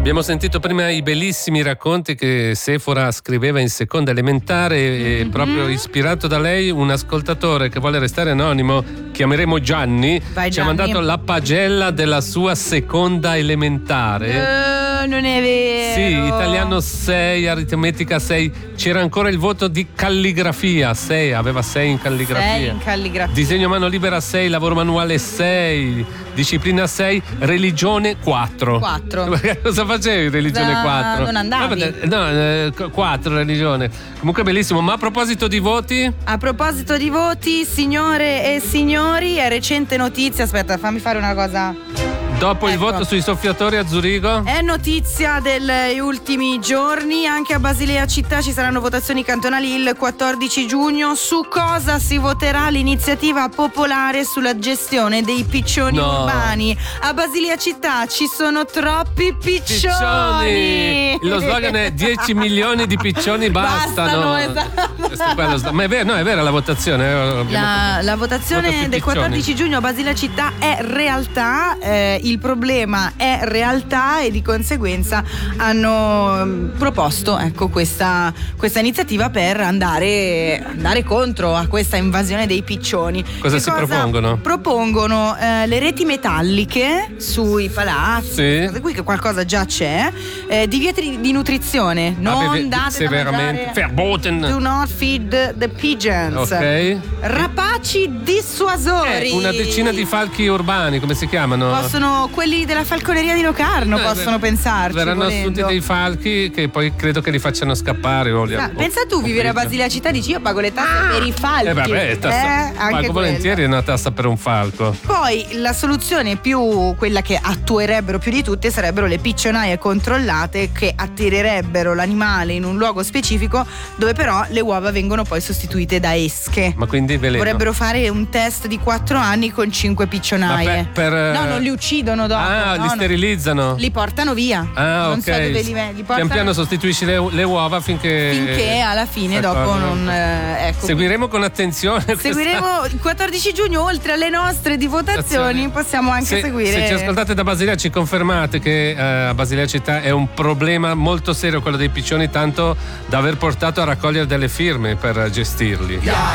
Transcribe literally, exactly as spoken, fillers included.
Abbiamo sentito prima i bellissimi racconti che Sephora scriveva in seconda elementare e mm-hmm. proprio ispirato da lei un ascoltatore che vuole restare anonimo, chiameremo Gianni, Vai, ci ha Gianni. mandato la pagella della sua seconda elementare. Uh, non è vero. Sì, italiano sei, aritmetica sei, c'era ancora il voto di calligrafia sei, aveva sei in calligrafia. sei in calligrafia. Disegno mano libera sei, lavoro manuale sei, disciplina sei, religione quattro. quattro. Cosa facevi religione Da... quattro? Non andavi? No, eh, quattro religione. Comunque bellissimo, ma a proposito di voti? A proposito di voti, signore e signori, è recente notizia, aspetta, fammi fare una cosa. Dopo ecco. il voto sui soffiatori a Zurigo? È notizia degli ultimi giorni, anche a Basilea città ci saranno votazioni cantonali il quattordici giugno. Su cosa si voterà? L'iniziativa popolare sulla gestione dei piccioni no. urbani. A Basilea città ci sono troppi piccioni. Piccioni. Lo slogan è dieci milioni di piccioni bastano. Bastano, esatto. Ma è vero, no, è vera la votazione. La, la votazione del quattordici giugno a Basilea città è realtà. Eh, il problema è realtà e di conseguenza hanno proposto ecco questa, questa iniziativa per andare, andare contro a questa invasione dei piccioni. Cosa che si cosa propongono? Propongono eh, le reti metalliche sui palazzi, sì. qui che qualcosa già c'è, eh, divieti di nutrizione, non ah, beh, date severamente verboten. Do not feed the pigeons. Ok. Rapaci dissuasori. Eh, una decina di falchi urbani, come si chiamano? Possono quelli della falconeria di Locarno eh, possono beh, pensarci. Verranno volendo. assunti dei falchi che poi credo che li facciano scappare. O li, ah, o, pensa tu, vivere a Basilea città, dici io pago le tasse ah, per i falchi. Eh vabbè, tassa, eh, anche pago volentieri una tassa per un falco. Poi la soluzione più, quella che attuerebbero più di tutte, sarebbero le piccionaie controllate che attirerebbero l'animale in un luogo specifico dove però le uova vengono poi sostituite da esche. Ma quindi veleno. Vorrebbero fare un test di quattro anni con cinque piccionaie. Per, per, no, non li uccidono dopo. Ah, no, li sterilizzano? Li portano via. Ah, non ok. so dove li, li portano. Pian piano sostituisci le, le uova finché. Finché alla fine dopo non. Eh, ecco. Seguiremo con attenzione. Seguiremo questa... il quattordici giugno, oltre alle nostre di votazioni, possiamo anche se, seguire. Se ci ascoltate da Basilea, ci confermate che eh, a Basilea città è un problema molto serio quello dei piccioni, tanto da aver portato a raccogliere delle firme per gestirli. Yeah.